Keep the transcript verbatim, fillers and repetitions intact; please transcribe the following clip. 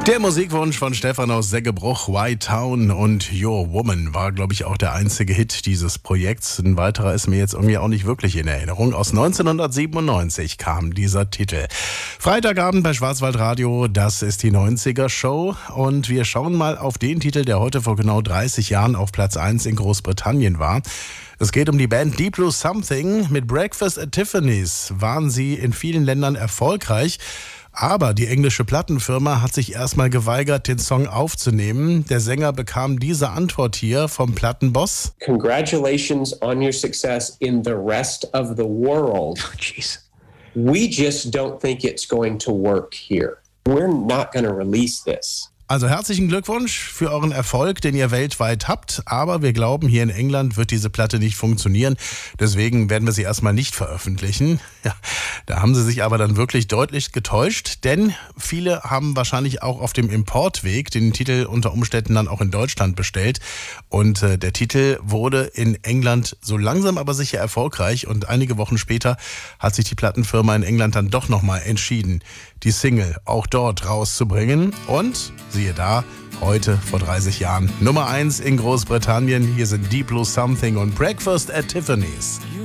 Der Musikwunsch von Stefan aus Seggebruch, White Town und Your Woman war, glaube ich, auch der einzige Hit dieses Projekts. Ein weiterer ist mir jetzt irgendwie auch nicht wirklich in Erinnerung. Aus neunzehnhundertsiebenundneunzig kam dieser Titel. Freitagabend bei Schwarzwaldradio, das ist die neunziger-Show. Und wir schauen mal auf den Titel, der heute vor genau dreißig Jahren auf Platz eins in Großbritannien war. Es geht um die Band Deep Blue Something. Mit Breakfast at Tiffany's waren sie in vielen Ländern erfolgreich. Aber die englische Plattenfirma hat sich erstmal geweigert, den Song aufzunehmen. Der Sänger bekam diese Antwort hier vom Plattenboss. Congratulations on your success in the rest of the world. Oh, jeez. We just don't think it's going to work here. We're not going to release this. Also herzlichen Glückwunsch für euren Erfolg, den ihr weltweit habt. Aber wir glauben, hier in England wird diese Platte nicht funktionieren. Deswegen werden wir sie erstmal nicht veröffentlichen. Ja, da haben sie sich aber dann wirklich deutlich getäuscht. Denn viele haben wahrscheinlich auch auf dem Importweg den Titel unter Umständen dann auch in Deutschland bestellt. Und äh, der Titel wurde in England so langsam aber sicher erfolgreich. Und einige Wochen später hat sich die Plattenfirma in England dann doch nochmal entschieden, die Single auch dort rauszubringen. Und siehe da, heute vor dreißig Jahren Nummer eins in Großbritannien. Hier sind Deep Blue Something und Breakfast at Tiffany's.